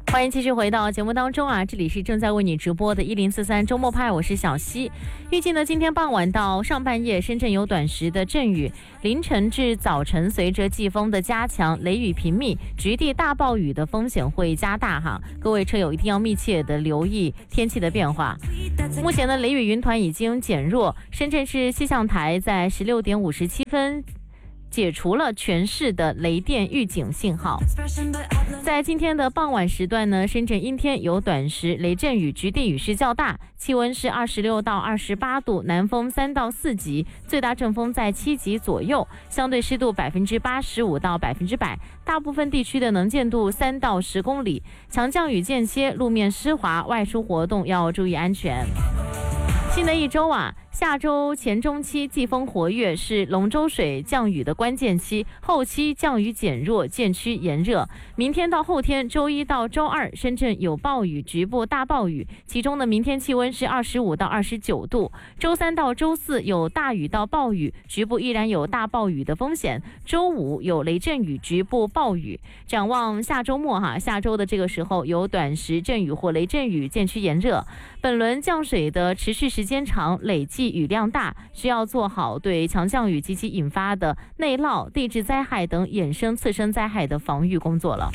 欢迎继续回到节目当中啊！这里是正在为你直播的1043周末派，我是小溪。预计呢，今天傍晚到上半夜，深圳有短时的阵雨，凌晨至早晨随着季风的加强，雷雨频密，局地大暴雨的风险会加大哈。各位车友一定要密切的留意天气的变化。目前呢，雷雨云团已经减弱，深圳市气象台在16点57分。解除了全市的雷电预警信号。在今天的傍晚时段呢，深圳阴天有短时雷阵雨，局地雨势较大，气温是26到28度，南风3到4级，最大阵风在7级左右，相对湿度85%到100%，大部分地区的能见度3到10公里，强降雨间歇，路面湿滑，外出活动要注意安全。新的一周啊，下周前中期季风活跃，是龙舟水降雨的关键期，后期降雨减弱，渐趋炎热。明天到后天，周一到周二，深圳有暴雨，局部大暴雨，其中呢，明天气温是25到29度。周三到周四有大雨到暴雨，局部依然有大暴雨的风险。周五有雷阵雨，局部暴雨。展望下周末下周的这个时候有短时阵雨或雷阵雨，渐趋炎热。本轮降水的持续时间长，累计雨量大，需要做好对强降雨及其引发的内涝、地质灾害等衍生次生灾害的防御工作了。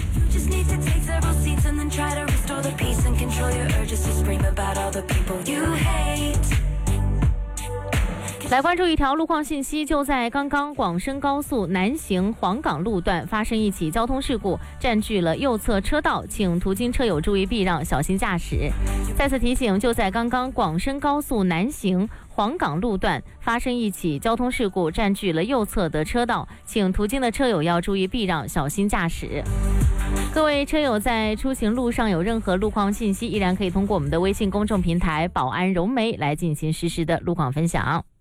来关注一条路况信息，就在刚刚广深高速南行黄岗路段发生一起交通事故，占据了右侧车道，请途经车友注意避让，小心驾驶。再次提醒，就在刚刚广深高速南行黄岗路段发生一起交通事故，占据了右侧的车道，请途经的车友要注意避让，小心驾驶。各位车友在出行路上有任何路况信息，依然可以通过我们的微信公众平台保安融媒来进行实时的路况分享。